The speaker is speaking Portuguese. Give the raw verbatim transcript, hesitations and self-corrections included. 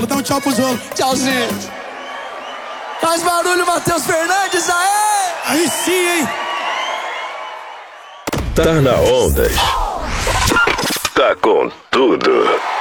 Zolo. Dá um tchau pro Zolo. Tchauzinho. Faz barulho, Matheus Fernandes, aê! Aí sim, hein? Tá na Ondas. Tá com tudo.